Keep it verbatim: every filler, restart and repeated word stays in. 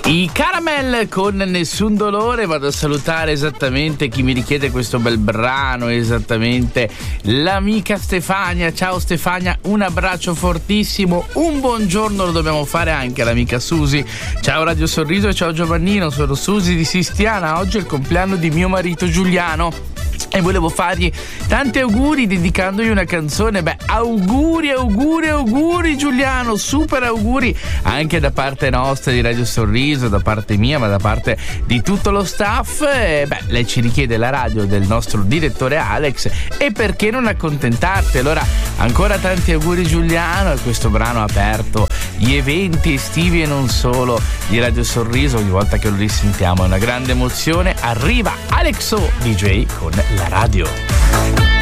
I Caramel con Nessun Dolore. Vado a salutare esattamente chi mi richiede questo bel brano, esattamente l'amica Stefania. Ciao Stefania, un abbraccio fortissimo, un buongiorno lo dobbiamo fare anche all'amica Susi. Ciao Radio Sorriso e ciao Giovannino, sono Susi di Sistiana. Oggi è il compleanno di mio marito Giuliano e volevo fargli tanti auguri dedicandogli una canzone. Beh, auguri, auguri, auguri Giuliano, super auguri anche da parte nostra di Radio Sorriso, da parte mia, ma da parte di tutto lo staff. E beh, lei ci richiede la radio del nostro direttore Alex e perché non accontentarti? Allora, ancora tanti auguri Giuliano, e questo brano ha aperto gli eventi estivi e non solo di Radio Sorriso. Ogni volta che lo risentiamo è una grande emozione. Arriva Alexo D J con la radio.